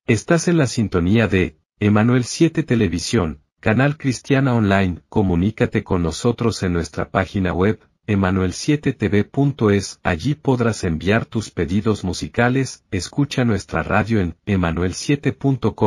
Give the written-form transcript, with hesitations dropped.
Estás en la sintonía de Emanuel 7 Televisión, canal cristiana online. Comunícate con nosotros en nuestra página web, emanuel7tv.es. Allí podrás enviar tus pedidos musicales. Escucha nuestra radio en emanuel7.com.